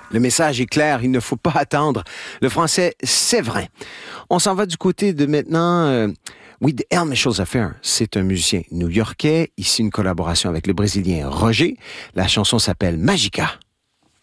Le message est clair, il ne faut pas attendre. Le français, Séverin. On s'en va du côté de maintenant... With Elm Mitchell's Affair, c'est un musicien new-yorkais. Ici, une collaboration avec le Brésilien Roger. La chanson s'appelle Magica.